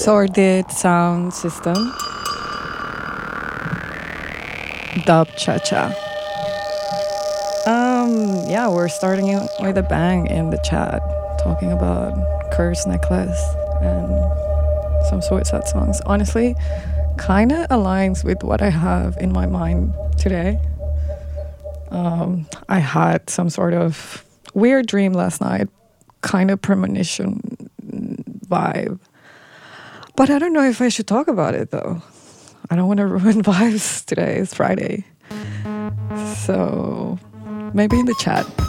Sordid Sound System, Dub Cha Cha. Yeah, we're starting it with a bang in the chat, talking about Curse Necklace and some Suicide songs. Honestly, kind of aligns with what I have in my mind today. I had some sort of weird dream last night, kind of premonition vibe. But I don't know if I should talk about it though. I don't want to ruin vibes today. It's Friday. So maybe in the chat.